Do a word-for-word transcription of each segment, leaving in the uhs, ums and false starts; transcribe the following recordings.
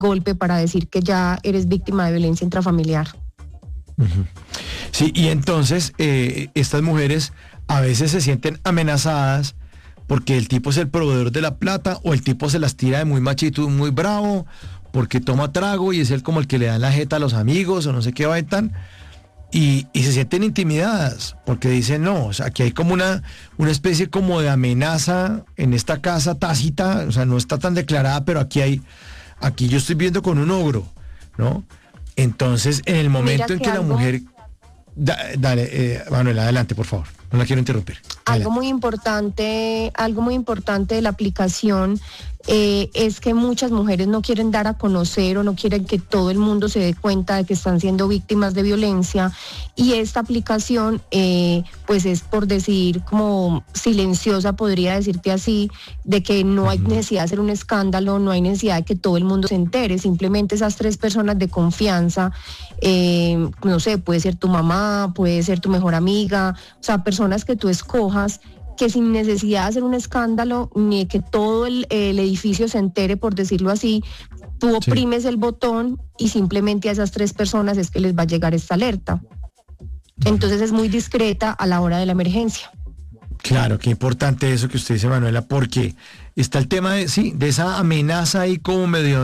golpe para decir que ya eres víctima de violencia intrafamiliar. Uh-huh. Sí, y entonces eh, estas mujeres a veces se sienten amenazadas porque el tipo es el proveedor de la plata, o el tipo se las tira de muy machito, muy bravo, porque toma trago y es él como el que le da la jeta a los amigos o no sé qué vaina, y, y se sienten intimidadas porque dicen, no, o sea, aquí hay como una, una especie como de amenaza en esta casa tácita, o sea, no está tan declarada, pero aquí hay, aquí yo estoy viendo con un ogro, ¿no? Entonces, en el momento Mira en que que algo... la mujer... Da, dale, eh, Manuel, adelante, por favor. No la quiero interrumpir. Adelante. Algo muy importante, algo muy importante de la aplicación eh, es que muchas mujeres no quieren dar a conocer o no quieren que todo el mundo se dé cuenta de que están siendo víctimas de violencia, y esta aplicación eh, pues es, por decir, como silenciosa, podría decirte así, de que no hay necesidad de hacer un escándalo, no hay necesidad de que todo el mundo se entere, simplemente esas tres personas de confianza, eh, no sé, puede ser tu mamá, puede ser tu mejor amiga, o sea, personas que tú escojas, que sin necesidad de hacer un escándalo ni de que todo el, el edificio se entere, por decirlo así, tú oprimes sí. el botón y simplemente a esas tres personas es que les va a llegar esta alerta. Entonces es muy discreta a la hora de la emergencia. Claro, qué importante eso que usted dice, Manuela, porque está el tema de, sí, de esa amenaza ahí como medio,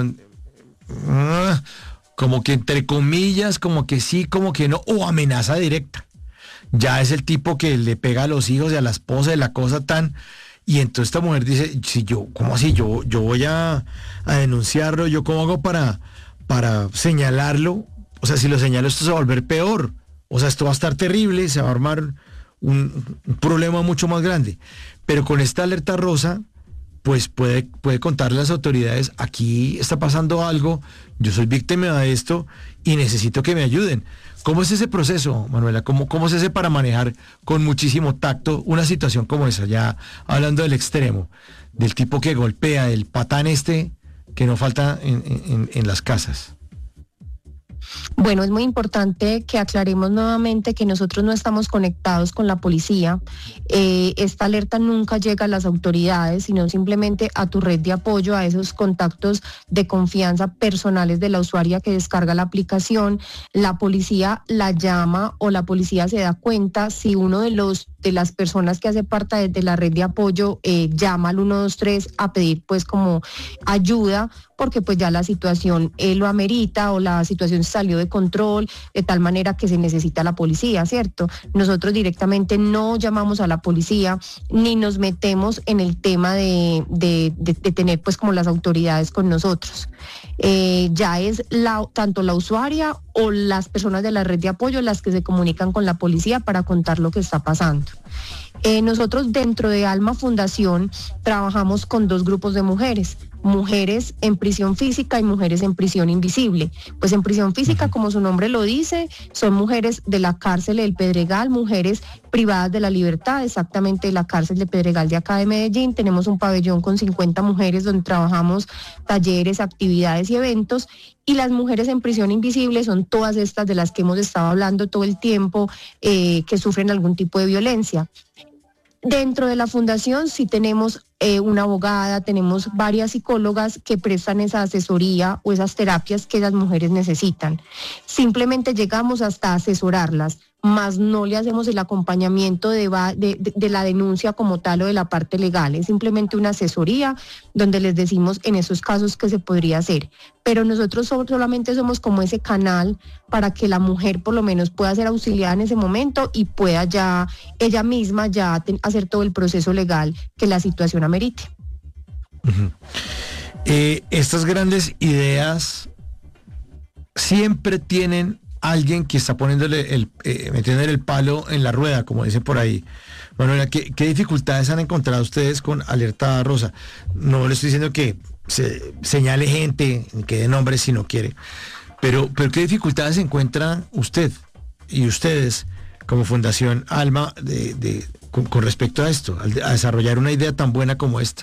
uh, como que entre comillas, como que sí, como que no, o amenaza directa. Ya es el tipo que le pega a los hijos y a la esposa y la cosa tan... Y entonces esta mujer dice, si yo, ¿cómo así? Yo, yo voy a, a denunciarlo, ¿yo cómo hago para, para señalarlo? O sea, si lo señalo, esto se va a volver peor. O sea, esto va a estar terrible, se va a armar un, un problema mucho más grande. Pero con esta alerta rosa, pues puede, puede contarle a las autoridades, aquí está pasando algo, yo soy víctima de esto y necesito que me ayuden. ¿Cómo es ese proceso, Manuela? ¿Cómo, cómo es ese para manejar con muchísimo tacto una situación como esa? Ya hablando del extremo, del tipo que golpea, del patán este que no falta en, en, en las casas. Bueno, es muy importante que aclaremos nuevamente que nosotros no estamos conectados con la policía. Eh, esta alerta nunca llega a las autoridades, sino simplemente a tu red de apoyo, a esos contactos de confianza personales de la usuaria que descarga la aplicación. La policía la llama o la policía se da cuenta si uno de los de las personas que hace parte de, de la red de apoyo eh, llama al uno dos tres a pedir pues como ayuda, porque pues ya la situación eh, lo amerita o la situación salió de control de tal manera que se necesita la policía, ¿cierto? Nosotros directamente no llamamos a la policía ni nos metemos en el tema de, de, de, de tener pues como las autoridades con nosotros. Eh, ya es la, tanto la usuaria o las personas de la red de apoyo las que se comunican con la policía para contar lo que está pasando. Eh, nosotros dentro de Alma Fundación trabajamos con dos grupos de mujeres, mujeres en prisión física y mujeres en prisión invisible. Pues en prisión física, como su nombre lo dice, son mujeres de la cárcel del Pedregal, mujeres privadas de la libertad, exactamente de la cárcel de Pedregal de acá de Medellín. Tenemos un pabellón con cincuenta mujeres donde trabajamos talleres, actividades y eventos. Y las mujeres en prisión invisible son todas estas de las que hemos estado hablando todo el tiempo, eh, que sufren algún tipo de violencia. Dentro de la fundación sí tenemos eh, una abogada, tenemos varias psicólogas que prestan esa asesoría o esas terapias que las mujeres necesitan. Simplemente llegamos hasta asesorarlas, más no le hacemos el acompañamiento de, de, de, de la denuncia como tal o de la parte legal. Es simplemente una asesoría donde les decimos en esos casos qué se podría hacer. Pero nosotros solamente somos como ese canal para que la mujer por lo menos pueda ser auxiliada en ese momento y pueda ya ella misma ya ten, hacer todo el proceso legal que la situación amerite. Uh-huh. Eh, estas grandes ideas siempre tienen alguien que está poniéndole el, eh, metiéndole el palo en la rueda, como dicen por ahí. Manuela, ¿qué, ¿qué dificultades han encontrado ustedes con Alerta Rosa? No le estoy diciendo que se señale gente, que dé nombres si no quiere, pero, pero ¿qué dificultades encuentra usted y ustedes como Fundación Alma de, de, con, con respecto a esto, a desarrollar una idea tan buena como esta?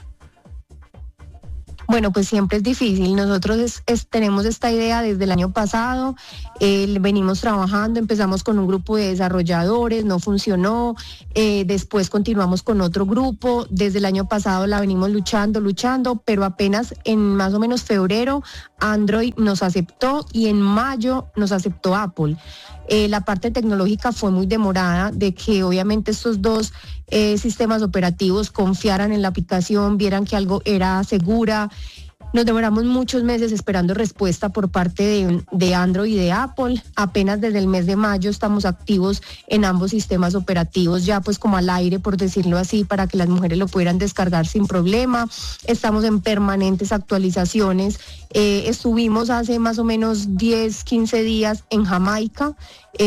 Bueno, pues siempre es difícil. Nosotros es, es, tenemos esta idea desde el año pasado, eh, venimos trabajando, empezamos con un grupo de desarrolladores, no funcionó, eh, después continuamos con otro grupo, desde el año pasado la venimos luchando, luchando, pero apenas en más o menos febrero Android nos aceptó y en mayo nos aceptó Apple. Eh, la parte tecnológica fue muy demorada, de que obviamente estos dos eh, sistemas operativos confiaran en la aplicación, vieran que algo era segura. Nos demoramos muchos meses esperando respuesta por parte de, de Android y de Apple. Apenas desde el mes de mayo estamos activos en ambos sistemas operativos, ya pues como al aire, por decirlo así, para que las mujeres lo pudieran descargar sin problema. Estamos en permanentes actualizaciones. Eh, estuvimos hace más o menos diez, quince días en Jamaica.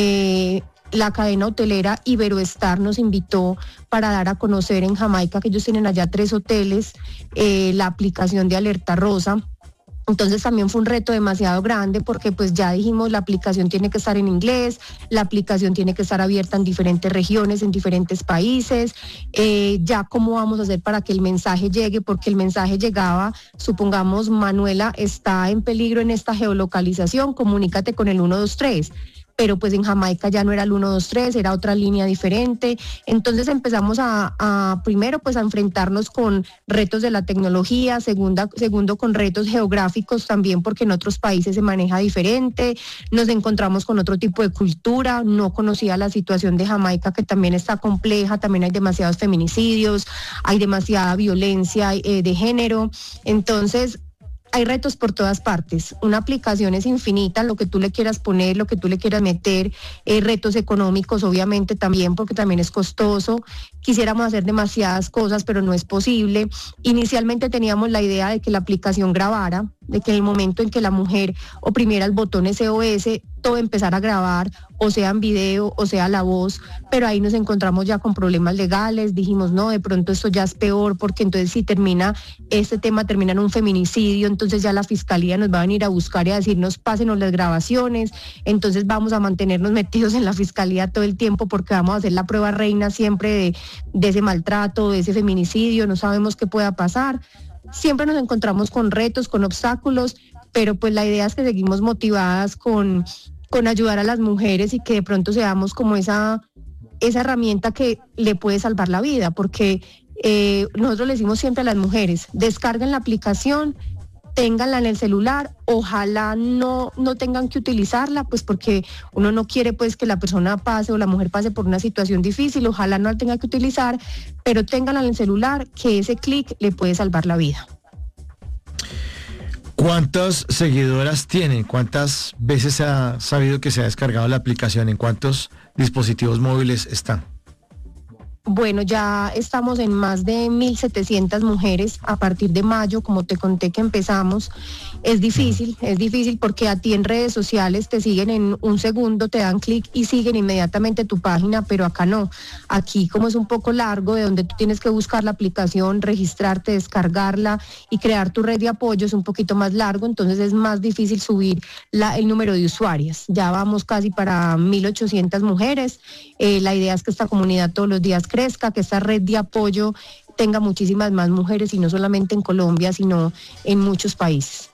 Eh, La cadena hotelera Iberoestar nos invitó para dar a conocer en Jamaica, que ellos tienen allá tres hoteles, eh, la aplicación de Alerta Rosa. Entonces también fue un reto demasiado grande, porque pues ya dijimos, la aplicación tiene que estar en inglés, la aplicación tiene que estar abierta en diferentes regiones, en diferentes países. Eh, ya cómo vamos a hacer para que el mensaje llegue, porque el mensaje llegaba, supongamos, Manuela está en peligro en esta geolocalización, comunícate con el uno dos tres. Pero pues en Jamaica ya no era el uno dos tres, era otra línea diferente. Entonces empezamos a, a primero pues a enfrentarnos con retos de la tecnología, segunda, segundo con retos geográficos también, porque en otros países se maneja diferente. Nos encontramos con otro tipo de cultura, no conocía la situación de Jamaica, que también está compleja, también hay demasiados feminicidios, hay demasiada violencia eh, de género. Entonces hay retos por todas partes. Una aplicación es infinita, lo que tú le quieras poner, lo que tú le quieras meter, eh, retos económicos obviamente también, porque también es costoso. Quisiéramos hacer demasiadas cosas, pero no es posible. Inicialmente teníamos la idea de que la aplicación grabara, de que en el momento en que la mujer oprimiera el botón S O S, todo empezara a grabar, o sea en video, o sea la voz, pero ahí nos encontramos ya con problemas legales. Dijimos, no, de pronto esto ya es peor, porque entonces si termina, este tema termina en un feminicidio, entonces ya la fiscalía nos va a venir a buscar y a decirnos, pásenos las grabaciones. Entonces vamos a mantenernos metidos en la fiscalía todo el tiempo, porque vamos a hacer la prueba reina siempre de, de ese maltrato, de ese feminicidio, no sabemos qué pueda pasar. Siempre nos encontramos con retos, con obstáculos, pero pues la idea es que seguimos motivadas con, con ayudar a las mujeres, y que de pronto seamos como esa, esa herramienta que le puede salvar la vida, porque eh, nosotros le decimos siempre a las mujeres, descarguen la aplicación, ténganla en el celular, ojalá no, no tengan que utilizarla, pues porque uno no quiere pues que la persona pase o la mujer pase por una situación difícil, ojalá no la tenga que utilizar, pero ténganla en el celular, que ese clic le puede salvar la vida. ¿Cuántas seguidoras tienen? ¿Cuántas veces se ha sabido que se ha descargado la aplicación? ¿En cuántos dispositivos móviles están? Bueno, ya estamos en más de mil setecientas mujeres a partir de mayo, como te conté que empezamos. Es difícil, es difícil porque a ti en redes sociales te siguen en un segundo, te dan clic y siguen inmediatamente tu página, pero acá no. Aquí, como es un poco largo, de donde tú tienes que buscar la aplicación, registrarte, descargarla y crear tu red de apoyo, es un poquito más largo, entonces es más difícil subir la, el número de usuarias. Ya vamos casi para mil ochocientas mujeres. Eh, la idea es que esta comunidad todos los días crezca, que esta red de apoyo tenga muchísimas más mujeres, y no solamente en Colombia, sino en muchos países.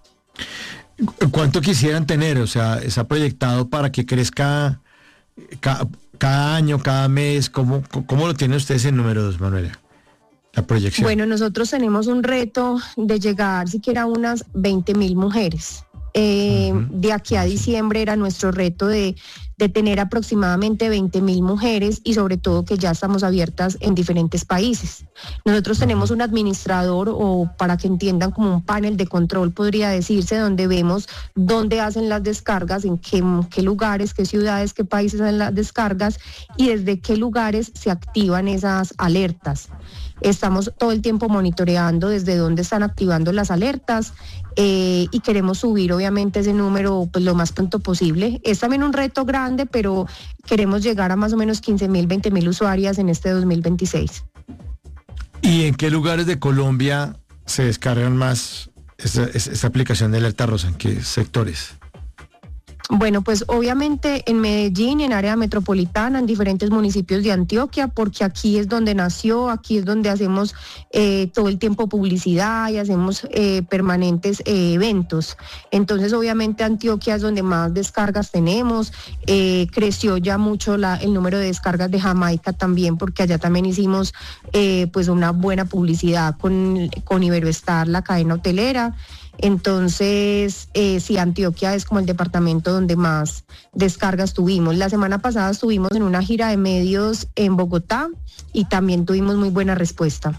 ¿Cuánto quisieran tener? O sea, ¿está proyectado para que crezca cada, cada año, cada mes? ¿Cómo, cómo lo tienen ustedes en números, Manuela? La proyección. Bueno, nosotros tenemos un reto de llegar siquiera a unas veinte mil mujeres. Eh, uh-huh. De aquí a diciembre era nuestro reto de, de tener aproximadamente veinte mil mujeres, y sobre todo que ya estamos abiertas en diferentes países. Nosotros tenemos un administrador, o para que entiendan, como un panel de control podría decirse, donde vemos dónde hacen las descargas, en qué, qué lugares, qué ciudades, qué países hacen las descargas, y desde qué lugares se activan esas alertas. Estamos todo el tiempo monitoreando desde dónde están activando las alertas, eh, y queremos subir obviamente ese número pues lo más pronto posible. Es también un reto grande, pero queremos llegar a más o menos quince mil, veinte mil usuarias en este dos mil veintiséis. ¿Y en qué lugares de Colombia se descargan más esta, esta aplicación de Alerta Rosa? ¿En qué sectores? Bueno, pues obviamente en Medellín, en área metropolitana, en diferentes municipios de Antioquia, porque aquí es donde nació, aquí es donde hacemos eh, todo el tiempo publicidad y hacemos eh, permanentes eh, eventos. Entonces obviamente Antioquia es donde más descargas tenemos. Eh, creció ya mucho la, el número de descargas de Jamaica también, porque allá también hicimos eh, pues una buena publicidad con, con Iberoestar, la cadena hotelera. Entonces, eh, sí, Antioquia es como el departamento donde más descargas tuvimos. La semana pasada estuvimos en una gira de medios en Bogotá y también tuvimos muy buena respuesta.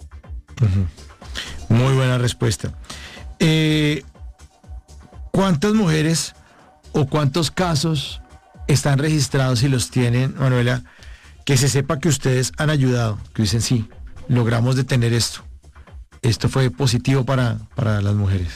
Uh-huh. Muy buena respuesta. Eh, ¿Cuántas mujeres o cuántos casos están registrados y los tienen, Manuela, que se sepa que ustedes han ayudado, que dicen sí, logramos detener esto? Esto fue positivo para, para las mujeres.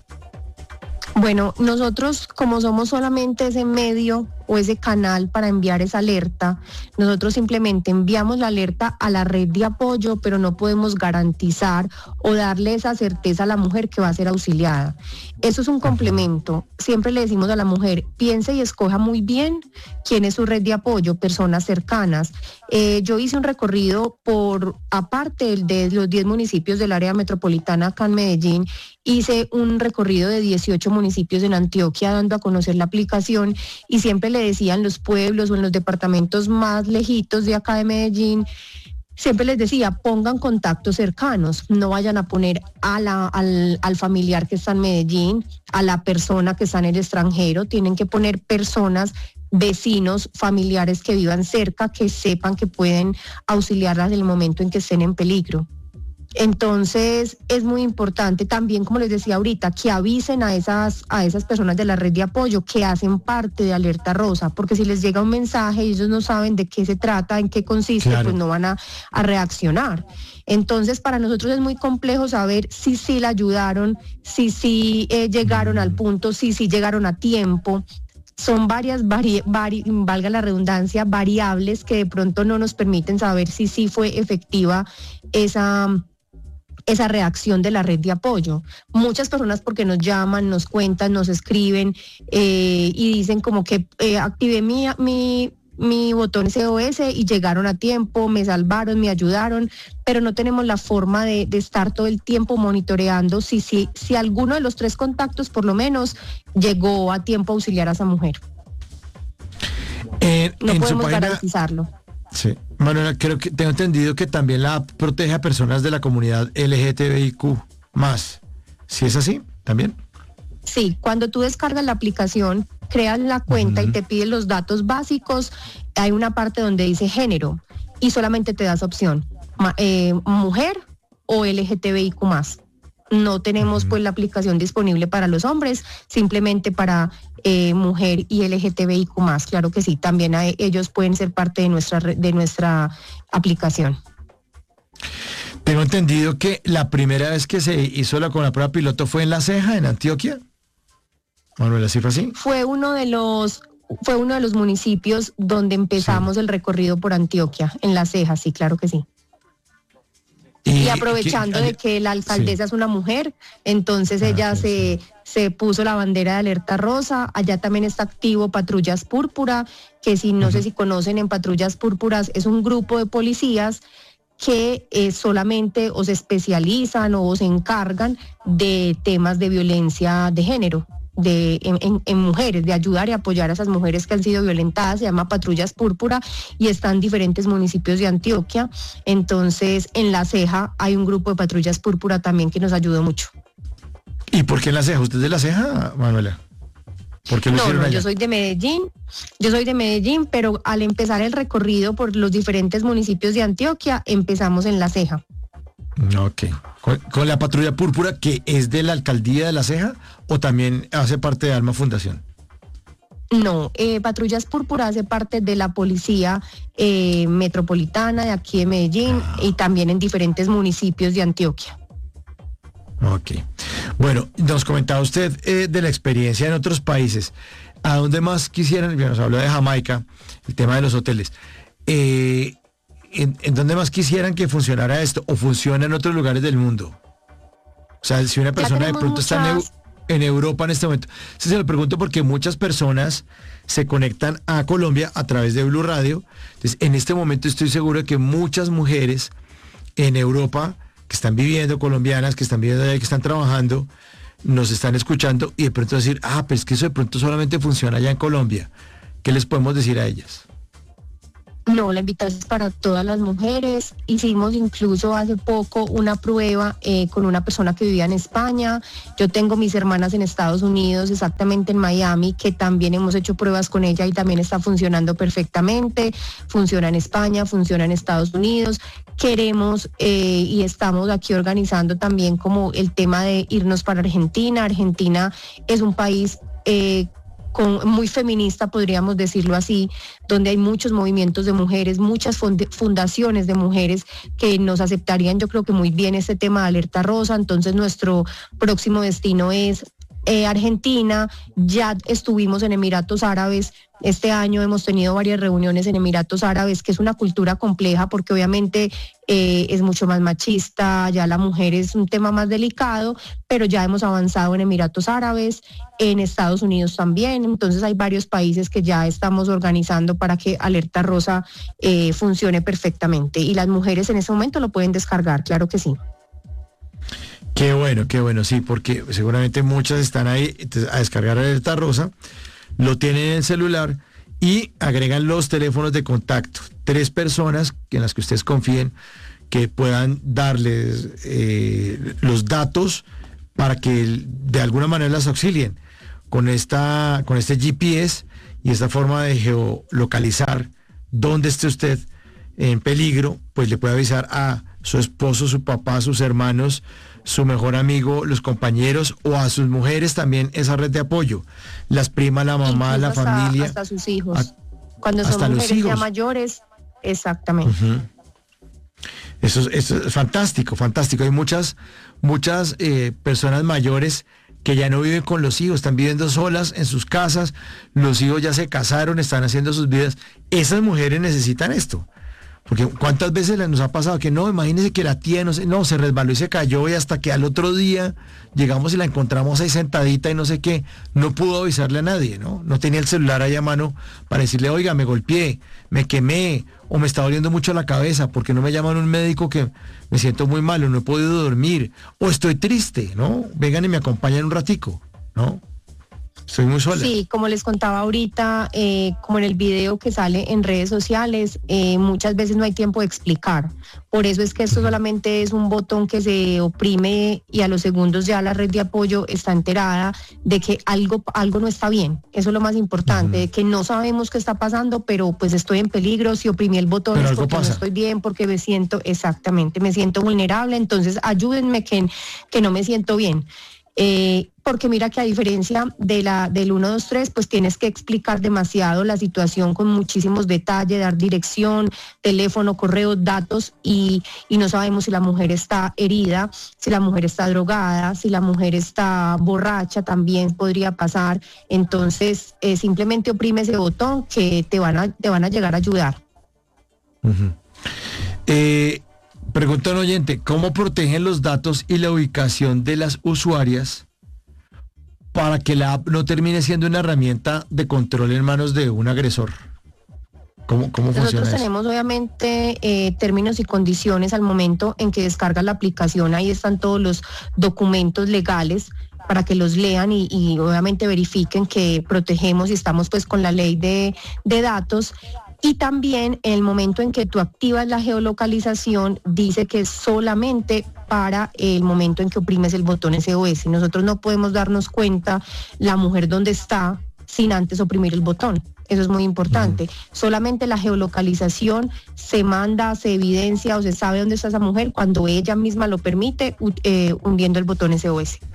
Bueno, nosotros como somos solamente ese medio o ese canal para enviar esa alerta, nosotros simplemente enviamos la alerta a la red de apoyo, pero no podemos garantizar o darle esa certeza a la mujer que va a ser auxiliada. Eso es un complemento. Siempre le decimos a la mujer, piense y escoja muy bien quién es su red de apoyo, personas cercanas. Eh, yo hice un recorrido por, aparte de los diez municipios del área metropolitana acá en Medellín, hice un recorrido de dieciocho municipios en Antioquia dando a conocer la aplicación y siempre le decía en los pueblos o en los departamentos más lejitos de acá de Medellín, siempre les decía, pongan contactos cercanos, no vayan a poner a la, al, al familiar que está en Medellín, a la persona que está en el extranjero, tienen que poner personas, vecinos, familiares que vivan cerca, que sepan que pueden auxiliarlas en el momento en que estén en peligro. Entonces es muy importante también, como les decía ahorita, que avisen a esas, a esas personas de la red de apoyo que hacen parte de Alerta Rosa, porque si les llega un mensaje y ellos no saben de qué se trata, en qué consiste, claro, pues no van a, a reaccionar. Entonces para nosotros es muy complejo saber si sí la ayudaron, si sí eh, llegaron al punto, si sí llegaron a tiempo. Son varias, vari, vari, valga la redundancia, variables que de pronto no nos permiten saber si sí fue efectiva esa... esa reacción de la red de apoyo. Muchas personas porque nos llaman, nos cuentan, nos escriben eh, y dicen como que eh, activé mi, mi, mi botón S O S y llegaron a tiempo, me salvaron, me ayudaron, pero no tenemos la forma de, de estar todo el tiempo monitoreando si, si, si alguno de los tres contactos por lo menos llegó a tiempo a auxiliar a esa mujer. Eh, no en podemos su página... garantizarlo. Sí, Manuela, creo que tengo entendido que también la app protege a personas de la comunidad L G T B I Q más. ¿Sí es así también? Sí, cuando tú descargas la aplicación, creas la cuenta uh-huh. y te piden los datos básicos, hay una parte donde dice género y solamente te das opción, eh, mujer o L G T B I Q más. No tenemos uh-huh. pues la aplicación disponible para los hombres, simplemente para eh, mujer y L G T B I Q más. Claro que sí, también hay, ellos pueden ser parte de nuestra de nuestra aplicación. Tengo entendido que la primera vez que se hizo la con la prueba piloto fue en La Ceja, en Antioquia. Manuela, ¿sí fue así? Fue uno de los fue uno de los municipios donde empezamos sí. el recorrido por Antioquia, en La Ceja, sí, claro que sí. Y, y aprovechando ¿qué? de que la alcaldesa sí. es una mujer, entonces ah, ella sí, se, sí. se puso la bandera de Alerta Rosa. Allá también está activo Patrullas Púrpura, que si no uh-huh. sé si conocen, en Patrullas Púrpuras es un grupo de policías que eh, solamente o se especializan o se encargan de temas de violencia de género. De, en, en, en mujeres, de ayudar y apoyar a esas mujeres que han sido violentadas. Se llama Patrullas Púrpura y está en diferentes municipios de Antioquia. Entonces, en La Ceja hay un grupo de Patrullas Púrpura también que nos ayudó mucho. ¿Y por qué en La Ceja? ¿Usted es de La Ceja, Manuela? ¿Por qué lo no, no, allá? yo soy de Medellín, yo soy de Medellín, pero al empezar el recorrido por los diferentes municipios de Antioquia, empezamos en La Ceja. Ok. ¿Con, con la Patrulla Púrpura, que es de la alcaldía de La Ceja, o también hace parte de Alma Fundación? No, eh, Patrullas Púrpura hace parte de la policía eh, metropolitana de aquí de Medellín ah. y también en diferentes municipios de Antioquia. Ok. Bueno, nos comentaba usted eh, de la experiencia en otros países. ¿A dónde más quisieran? Nos habló de Jamaica, el tema de los hoteles. Eh, ¿En, en dónde más quisieran que funcionara esto o funciona en otros lugares del mundo? O sea, si una persona de pronto muchas... está en, en Europa en este momento. Se lo pregunto porque muchas personas se conectan a Colombia a través de Blue Radio. Entonces, en este momento estoy seguro de que muchas mujeres en Europa que están viviendo, colombianas que están viviendo allá, que están trabajando, nos están escuchando y de pronto decir, ah, pero es que eso de pronto solamente funciona allá en Colombia. ¿Qué les podemos decir a ellas? No, la invitación es para todas las mujeres. Hicimos incluso hace poco una prueba eh, con una persona que vivía en España. Yo tengo mis hermanas en Estados Unidos, exactamente en Miami, que también hemos hecho pruebas con ella y también está funcionando perfectamente. Funciona en España, funciona en Estados Unidos. Queremos eh, y estamos aquí organizando también como el tema de irnos para Argentina. Argentina es un país eh, Con, muy feminista, podríamos decirlo así, donde hay muchos movimientos de mujeres, muchas fundaciones de mujeres que nos aceptarían, yo creo que muy bien este tema de alerta rosa. Entonces nuestro próximo destino es eh, Argentina. Ya estuvimos en Emiratos Árabes. Este año hemos tenido varias reuniones en Emiratos Árabes, que es una cultura compleja porque obviamente eh, es mucho más machista, ya la mujer es un tema más delicado, pero ya hemos avanzado en Emiratos Árabes, en Estados Unidos también. Entonces hay varios países que ya estamos organizando para que Alerta Rosa eh, funcione perfectamente, y las mujeres en ese momento lo pueden descargar, claro que sí. Qué bueno, qué bueno, sí, porque seguramente muchas están ahí a descargar Alerta Rosa, lo tienen en el celular y agregan los teléfonos de contacto. Tres personas en las que ustedes confíen que puedan darles eh, los datos para que de alguna manera las auxilien con esta, con este G P S y esta forma de geolocalizar dónde esté usted en peligro, pues le puede avisar a su esposo, su papá, sus hermanos, su mejor amigo, los compañeros, o a sus mujeres también esa red de apoyo. Las primas, la mamá, incluso la hasta, familia. Hasta sus hijos. A, Cuando son mujeres ya mayores, exactamente. Uh-huh. Eso, es, eso es fantástico, fantástico. Hay muchas, muchas eh, personas mayores que ya no viven con los hijos, están viviendo solas en sus casas, los hijos ya se casaron, están haciendo sus vidas. Esas mujeres necesitan esto. Porque cuántas veces nos ha pasado que no, imagínense que la tía no se, no, se resbaló y se cayó, y hasta que al otro día llegamos y la encontramos ahí sentadita y no sé qué, no pudo avisarle a nadie, ¿no? No tenía el celular ahí a mano para decirle, oiga, me golpeé, me quemé, o me está doliendo mucho la cabeza, porque no me llaman un médico, que me siento muy malo, no he podido dormir, o estoy triste, ¿no? Vengan y me acompañan un ratico, ¿no? Soy muy sola. Sí, como les contaba ahorita, eh, como en el video que sale en redes sociales, eh, muchas veces no hay tiempo de explicar. Por eso es que esto solamente es un botón que se oprime y a los segundos ya la red de apoyo está enterada de que algo, algo no está bien. Eso es lo más importante, uh-huh. de que no sabemos qué está pasando, pero pues estoy en peligro. Si oprimí el botón es porque pasa. No estoy bien, porque me siento, exactamente, me siento vulnerable. Entonces ayúdenme que, que no me siento bien. Eh, porque mira que a diferencia de la del uno dos tres, pues tienes que explicar demasiado la situación con muchísimos detalles, dar dirección, teléfono, correo, datos, y, y no sabemos si la mujer está herida, si la mujer está drogada, si la mujer está borracha, también podría pasar. Entonces eh, simplemente oprime ese botón que te van a, te van a llegar a ayudar. Uh-huh. eh... Pregunta un oyente, ¿cómo protegen los datos y la ubicación de las usuarias para que la app no termine siendo una herramienta de control en manos de un agresor? ¿Cómo, cómo funciona Nosotros eso? tenemos obviamente eh, términos y condiciones al momento en que descargas la aplicación. Ahí están todos los documentos legales para que los lean y, y obviamente verifiquen que protegemos y estamos pues con la ley de, de datos. Y también en el momento en que tú activas la geolocalización, dice que es solamente para el momento en que oprimes el botón S O S. Nosotros no podemos darnos cuenta la mujer dónde está sin antes oprimir el botón. Eso es muy importante. Uh-huh. Solamente la geolocalización se manda, se evidencia o se sabe dónde está esa mujer cuando ella misma lo permite, eh, hundiendo el botón S O S.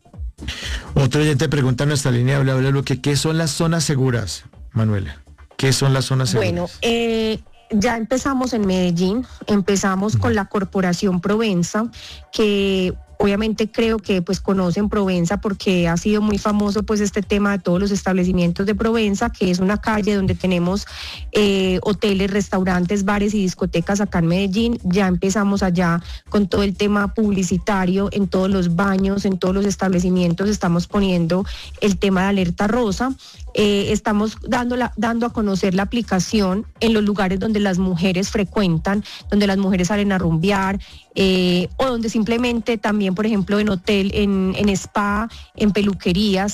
Otro oyente pregunta en nuestra línea, bla, bla, bla, que ¿qué son las zonas seguras, Manuela? ¿Qué son las zonas seguras? Bueno, eh, ya empezamos en Medellín, empezamos uh-huh. con la Corporación Provenza, que obviamente creo que pues conocen Provenza porque ha sido muy famoso pues este tema de todos los establecimientos de Provenza, que es una calle donde tenemos eh, hoteles, restaurantes, bares y discotecas acá en Medellín. Ya empezamos allá con todo el tema publicitario, en todos los baños, en todos los establecimientos estamos poniendo el tema de alerta rosa. Eh, estamos dando, la, dando a conocer la aplicación en los lugares donde las mujeres frecuentan, donde las mujeres salen a rumbear, eh, o donde simplemente también, por ejemplo, en hotel, en, en spa, en peluquerías,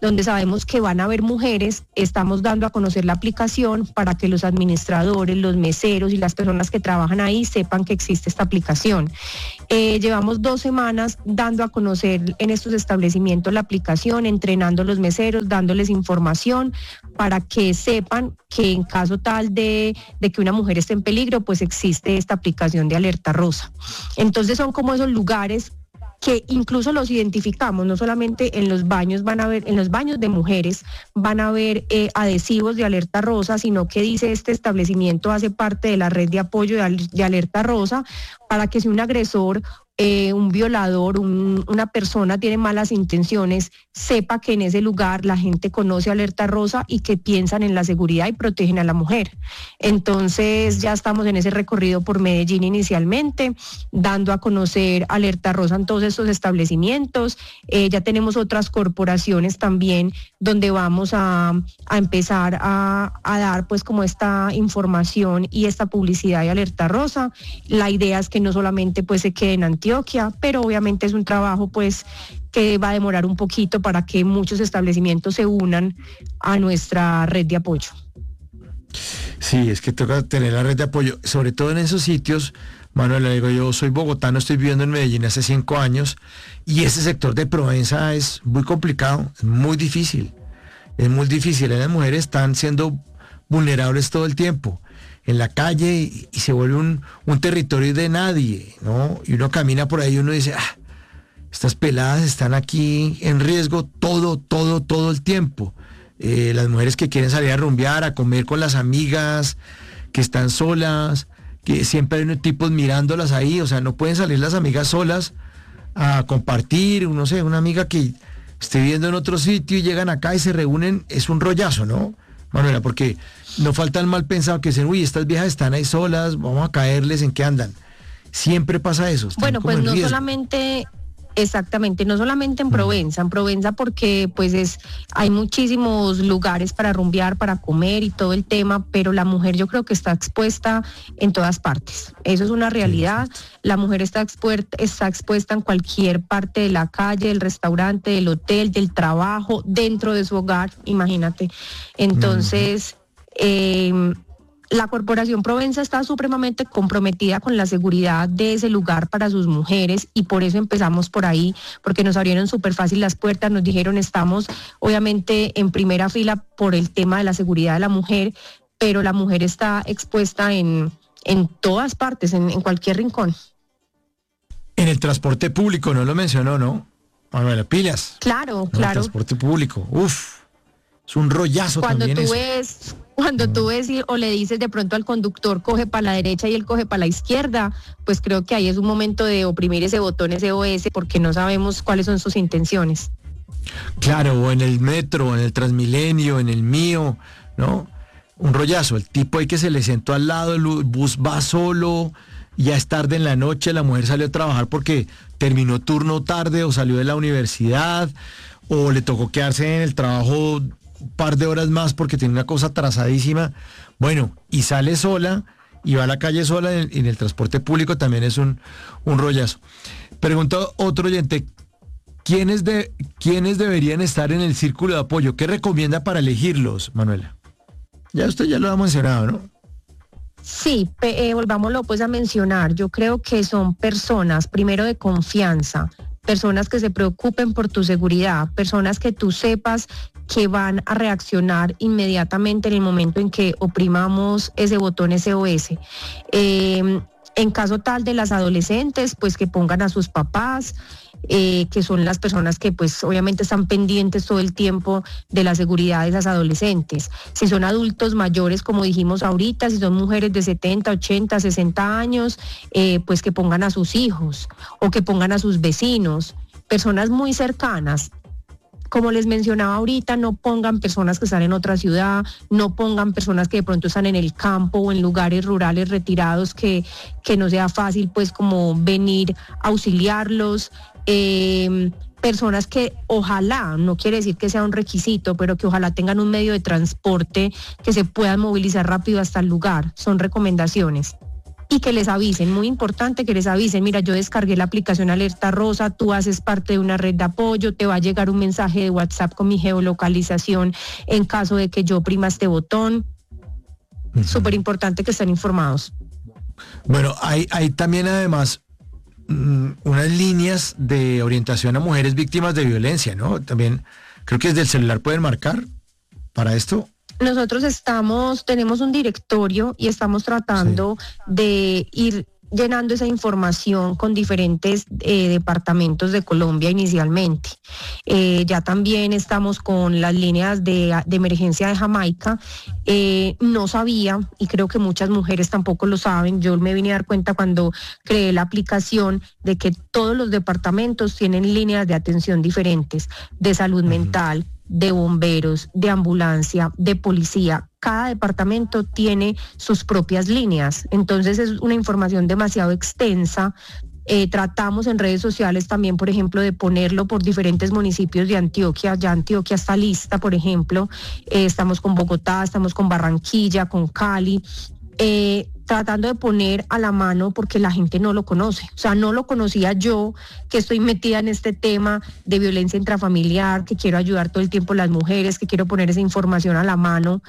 donde sabemos que van a haber mujeres, estamos dando a conocer la aplicación para que los administradores, los meseros y las personas que trabajan ahí sepan que existe esta aplicación. Eh, llevamos dos semanas dando a conocer en estos establecimientos la aplicación, entrenando a los meseros, dándoles información para que sepan que en caso tal de, de que una mujer esté en peligro, pues existe esta aplicación de alerta rosa. Entonces son como esos lugares que incluso los identificamos, no solamente en los baños van a ver, en los baños de mujeres van a ver eh, adhesivos de alerta rosa, sino que dice este establecimiento hace parte de la red de apoyo de, al, de alerta rosa, para que si un agresor, eh, un violador, un, una persona tiene malas intenciones, sepa que en ese lugar la gente conoce alerta rosa y que piensan en la seguridad y protegen a la mujer. Entonces ya estamos en ese recorrido por Medellín inicialmente, dando a conocer alerta rosa en todos estos establecimientos. Eh, ya tenemos otras corporaciones también donde vamos a, a empezar a, a dar pues como esta información y esta publicidad de alerta rosa. La idea es que no solamente pues se quede en Antioquia, pero obviamente es un trabajo pues que va a demorar un poquito para que muchos establecimientos se unan a nuestra red de apoyo. Sí, es que toca tener la red de apoyo, sobre todo en esos sitios. Manuela, digo, yo soy bogotano, estoy viviendo en Medellín hace cinco años y ese sector de Provenza es muy complicado, es muy difícil, es muy difícil. Las mujeres están siendo vulnerables todo el tiempo en la calle y, y se vuelve un, un territorio de nadie, ¿no? Y uno camina por ahí y uno dice, ah, estas peladas están aquí en riesgo todo, todo, todo el tiempo. Eh, las mujeres que quieren salir a rumbear, a comer con las amigas, que están solas, que siempre hay unos tipos mirándolas ahí, o sea, no pueden salir las amigas solas a compartir, no sé, una amiga que esté viviendo en otro sitio y llegan acá y se reúnen, es un rollazo, ¿no, Manuela? Porque no falta el mal pensado que dicen, uy, estas viejas están ahí solas, vamos a caerles, ¿en qué andan? Siempre pasa eso. Bueno, pues no riesgo. solamente... Exactamente, no solamente en Provenza, en Provenza porque pues es hay muchísimos lugares para rumbear, para comer y todo el tema, pero la mujer yo creo que está expuesta en todas partes. Eso es una realidad. La mujer está expuesta, está expuesta en cualquier parte de la calle, del restaurante, del hotel, del trabajo, dentro de su hogar, imagínate. Entonces, eh, la Corporación Provenza está supremamente comprometida con la seguridad de ese lugar para sus mujeres y por eso empezamos por ahí, porque nos abrieron súper fácil las puertas, nos dijeron estamos obviamente en primera fila por el tema de la seguridad de la mujer, pero la mujer está expuesta en, en todas partes, en, en cualquier rincón. En el transporte público, no lo mencionó, ¿no? Manuela, pilas. Claro, no, claro. El transporte público, uf, es un rollazo Cuando también tú eso. ves... Cuando tú ves o le dices de pronto al conductor coge para la derecha y él coge para la izquierda, pues creo que ahí es un momento de oprimir ese botón S O S porque no sabemos cuáles son sus intenciones. Claro, o en el metro, en el Transmilenio, en el mío, ¿no? Un rollazo, el tipo ahí que se le sentó al lado, el bus va solo, ya es tarde en la noche, la mujer salió a trabajar porque terminó turno tarde o salió de la universidad o le tocó quedarse en el trabajo un par de horas más porque tiene una cosa atrasadísima, bueno, y sale sola y va a la calle sola, en, en el transporte público también es un, un rollazo. Pregunta otro oyente, ¿quiénes, de, ¿quiénes deberían estar en el círculo de apoyo? ¿Qué recomienda para elegirlos, Manuela? Ya usted ya lo ha mencionado, ¿no? Sí, eh, volvámoslo pues a mencionar, yo creo que son personas, primero de confianza, personas que se preocupen por tu seguridad, personas que tú sepas que van a reaccionar inmediatamente en el momento en que oprimamos ese botón S O S. Eh, en caso tal de las adolescentes, pues que pongan a sus papás, eh, que son las personas que pues obviamente están pendientes todo el tiempo de la seguridad de esas adolescentes. Si son adultos mayores, como dijimos ahorita, si son mujeres de setenta, ochenta, sesenta años, eh, pues que pongan a sus hijos o que pongan a sus vecinos, personas muy cercanas. Como les mencionaba ahorita, no pongan personas que están en otra ciudad, no pongan personas que de pronto están en el campo o en lugares rurales retirados que, que no sea fácil pues como venir a auxiliarlos. Eh, personas que ojalá, no quiere decir que sea un requisito, pero que ojalá tengan un medio de transporte que se puedan movilizar rápido hasta el lugar. Son recomendaciones. y que les avisen, muy importante que les avisen, mira, yo descargué la aplicación Alerta Rosa, tú haces parte de una red de apoyo, te va a llegar un mensaje de WhatsApp con mi geolocalización en caso de que yo oprima este botón. Uh-huh. Súper importante que estén informados. Bueno, hay, hay también además mmm, unas líneas de orientación a mujeres víctimas de violencia, ¿no? También creo que desde el celular pueden marcar para esto. Nosotros estamos, tenemos un directorio y estamos tratando sí. de ir llenando esa información con diferentes eh, departamentos de Colombia inicialmente. Eh, ya también estamos con las líneas de, de emergencia de Jamaica. Eh, no sabía, y creo que muchas mujeres tampoco lo saben, yo me vine a dar cuenta cuando creé la aplicación de que todos los departamentos tienen líneas de atención diferentes, de salud uh-huh. mental, de bomberos, de ambulancia, de policía. Cada departamento tiene sus propias líneas, entonces es una información demasiado extensa. Eh, tratamos en redes sociales también, por ejemplo, de ponerlo por diferentes municipios de Antioquia. Ya Antioquia está lista, por ejemplo. Eh, estamos con Bogotá, estamos con Barranquilla, con Cali. Eh, tratando de poner a la mano porque la gente no lo conoce, o sea, no lo conocía yo, que estoy metida en este tema de violencia intrafamiliar, que quiero ayudar todo el tiempo a las mujeres, que quiero poner esa información a la mano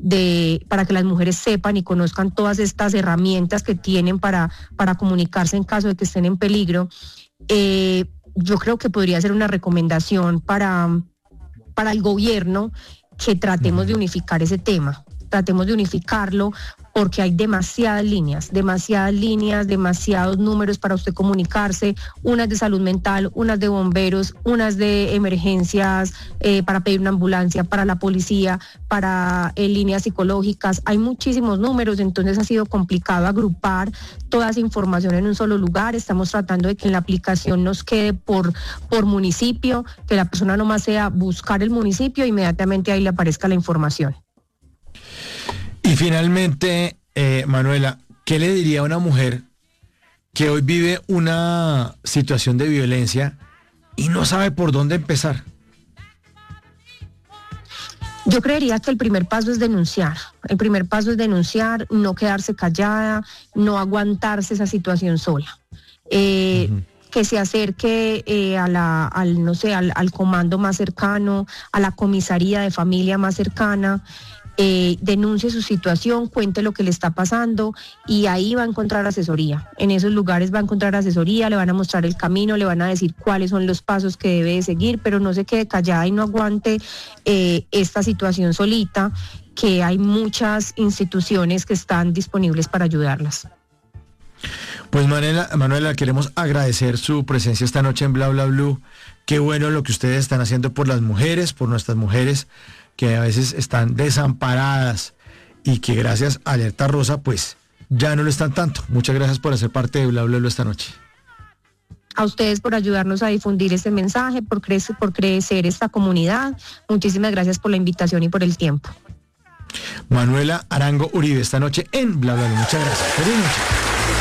de, para que las mujeres sepan y conozcan todas estas herramientas que tienen para, para comunicarse en caso de que estén en peligro. Eh, yo creo que podría ser una recomendación para, para el gobierno que tratemos de unificar ese tema. Tratemos de unificarlo porque hay demasiadas líneas, demasiadas líneas, demasiados números para usted comunicarse, unas de salud mental, unas de bomberos, unas de emergencias, eh, para pedir una ambulancia, para la policía, para eh, líneas psicológicas. Hay muchísimos números, entonces ha sido complicado agrupar toda esa información en un solo lugar. Estamos tratando de que en la aplicación nos quede por, por municipio, que la persona nomás sea buscar el municipio e inmediatamente ahí le aparezca la información. Y finalmente, eh, Manuela, ¿qué le diría a una mujer que hoy vive una situación de violencia y no sabe por dónde empezar? Yo creería que el primer paso es denunciar. El primer paso es denunciar, no quedarse callada, no aguantarse esa situación sola. Eh, uh-huh. Que se acerque eh, a la, al, no sé, al, al comando más cercano, a la comisaría de familia más cercana. Eh, denuncie su situación, cuente lo que le está pasando y ahí va a encontrar asesoría. En esos lugares va a encontrar asesoría, le van a mostrar el camino, le van a decir cuáles son los pasos que debe de seguir, pero no se quede callada y no aguante eh, esta situación solita, que hay muchas instituciones que están disponibles para ayudarlas. Pues Manuela, Manuela, queremos agradecer su presencia esta noche en Bla Bla Blue. Qué bueno lo que ustedes están haciendo por las mujeres, por nuestras mujeres que a veces están desamparadas y que gracias a Alerta Rosa pues ya no lo están tanto. Muchas gracias por hacer parte de Bla Bla Bla esta noche. A ustedes por ayudarnos a difundir este mensaje, por, cre- por crecer esta comunidad. Muchísimas gracias por la invitación y por el tiempo. Manuela Arango Uribe esta noche en Bla Bla Bla. Muchas gracias. Feliz noche.